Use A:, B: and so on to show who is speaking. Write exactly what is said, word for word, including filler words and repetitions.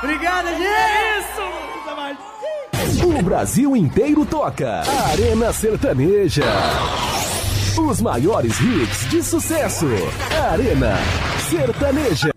A: Obrigado, gente! Isso!
B: O Brasil inteiro toca. Arena Sertaneja. Os maiores hits de sucesso. Arena Sertaneja.